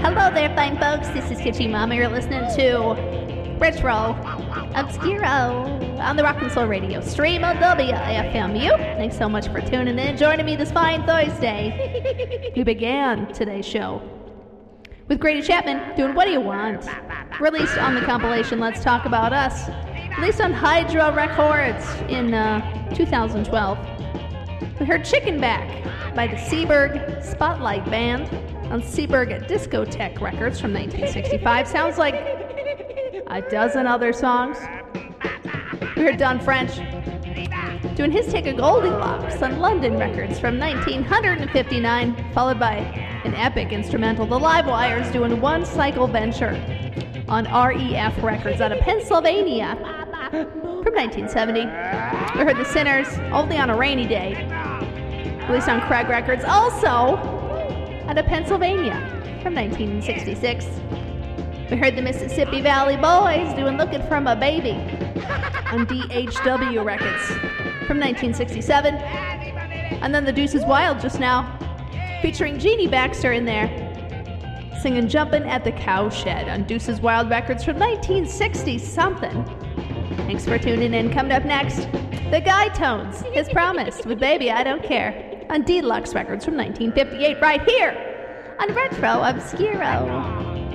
Hello there, fine folks. This is Kitschy Mama. You're listening to Retro Obscuro on the Rock and Soul Radio stream on WFMU. Thanks so much for tuning in, joining me this fine Thursday. We began today's show with Grady Chapman doing What Do You Want? Released on the compilation Let's Talk About Us, released on Hydra Records in 2012. We heard Chicken Back by the Seaburg Spotlight Band on Seaburg Discotheque Records from 1965. Sounds like a dozen other songs. We heard Don French doing his take of Goldilocks on London Records from 1959, followed by an epic instrumental, The Livewires doing One Cycle Venture on REF Records out of Pennsylvania from 1970. We heard The Sinners, Only on a Rainy Day, released on Craig Records, also out of Pennsylvania from 1966. We heard the Mississippi Valley Boys doing Looking for My Baby on DHW Records from 1967. And then the Deuces Wild just now, featuring Jeannie Baxter in there, singing Jumpin' at the Cowshed on Deuces Wild Records from 1960-something. Thanks for tuning in. Coming up next, The Guy Tones, His Promise with Baby I Don't Care on Deluxe Records from 1958, right here on Retro Obscuro.